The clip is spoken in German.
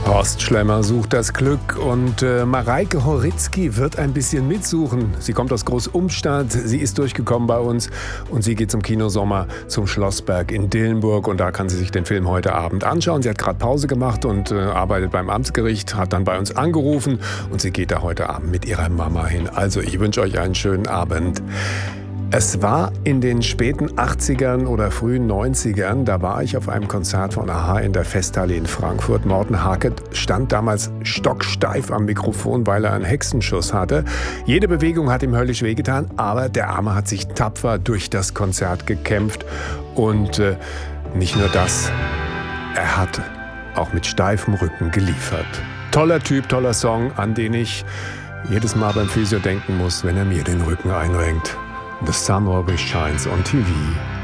Horst Schlemmer sucht das Glück und Mareike Horitzky wird ein bisschen mitsuchen. Sie kommt aus Großumstadt, sie ist durchgekommen bei uns und sie geht zum Kinosommer zum Schlossberg in Dillenburg und da kann sie sich den Film heute Abend anschauen. Sie hat gerade Pause gemacht und arbeitet beim Amtsgericht, hat dann bei uns angerufen und sie geht da heute Abend mit ihrer Mama hin. Also ich wünsche euch einen schönen Abend. Es war in den späten 80ern oder frühen 90ern, da war ich auf einem Konzert von a-ha in der Festhalle in Frankfurt. Morten Harket stand damals stocksteif am Mikrofon, weil er einen Hexenschuss hatte. Jede Bewegung hat ihm höllisch wehgetan, aber der Arme hat sich tapfer durch das Konzert gekämpft. Und nicht nur das, er hat auch mit steifem Rücken geliefert. Toller Typ, toller Song, an den ich jedes Mal beim Physio denken muss, wenn er mir den Rücken einrenkt. The sun always shines on TV.